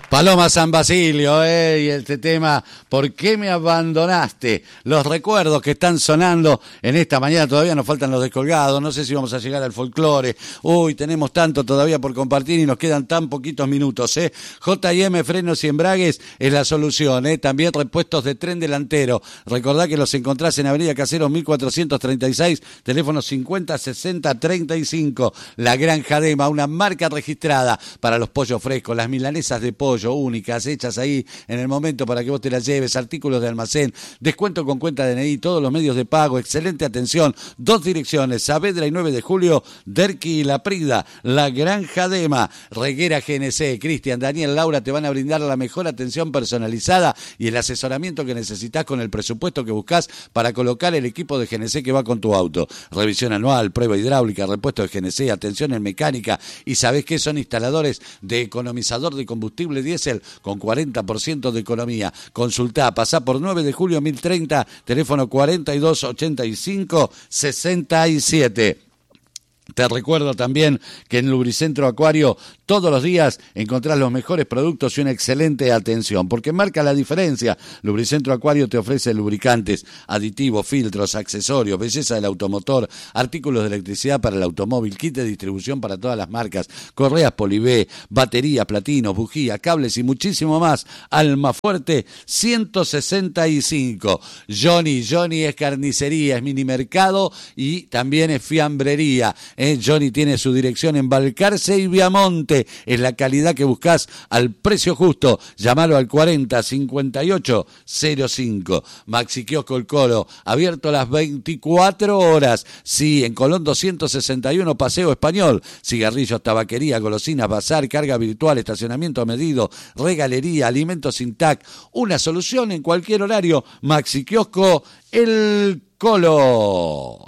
Paloma San Basilio, y este tema, ¿por qué me abandonaste? Los recuerdos que están sonando en esta mañana, todavía nos faltan los descolgados, no sé si vamos a llegar al folclore, tenemos tanto todavía por compartir y nos quedan tan poquitos minutos, J&M Frenos y Embragues es la solución, también repuestos de tren delantero, recordá que los encontrás en Avenida Caseros 1436, teléfono 506035, La Granja Dema, una marca registrada para los pollos frescos, las milanesas de pollo únicas, hechas ahí en el momento para que vos te las lleves, artículos de almacén, descuento con cuenta DNI, todos los medios de pago, excelente atención, 2 direcciones, Saavedra y 9 de Julio, Derqui y La Prida, La Granja Dema, Reguera GNC, Cristian, Daniel, Laura te van a brindar la mejor atención personalizada y el asesoramiento que necesitas con el presupuesto que buscás para colocar el equipo de GNC que va con tu auto, revisión anual, prueba hidráulica, repuesto de GNC, atención en mecánica y sabés que son instaladores de economizador de combustible diésel con 40% de economía. Consultá, pasá por 9 de julio 1030, teléfono 4285-67. Te recuerdo también que en Lubricentro Acuario todos los días encontrás los mejores productos y una excelente atención, porque marca la diferencia. Lubricentro Acuario te ofrece lubricantes, aditivos, filtros, accesorios, belleza del automotor, artículos de electricidad para el automóvil, kit de distribución para todas las marcas, correas Polibé, baterías, platinos, bujías, cables y muchísimo más. Almafuerte 165. Johnny es carnicería, es minimercado y también es fiambrería. Johnny tiene su dirección en Balcarce y Viamonte. Es la calidad que buscas al precio justo. Llámalo al 405805. Maxi Kiosco El Coro, abierto las 24 horas. Sí, en Colón 261, Paseo Español. Cigarrillos, tabaquería, golosinas, bazar, carga virtual, estacionamiento a medido, regalería, alimentos Intac. Una solución en cualquier horario. Maxi Kiosco El Colo.